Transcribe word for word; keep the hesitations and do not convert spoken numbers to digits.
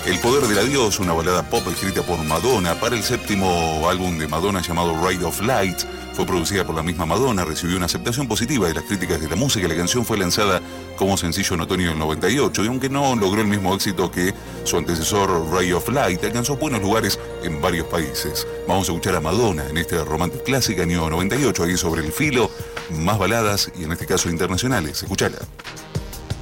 El poder del adiós, una balada pop escrita por Madonna para el séptimo álbum de Madonna llamado Ride of Light. Fue producida por la misma Madonna, recibió una aceptación positiva de las críticas de la música. La canción fue lanzada como sencillo en otoño del noventa y ocho y aunque no logró el mismo éxito que su antecesor Ray of Light, alcanzó buenos lugares en varios países. Vamos a escuchar a Madonna en este Romantic Classic año noventa y ocho, ahí sobre el filo, más baladas y en este caso internacionales. Escuchala.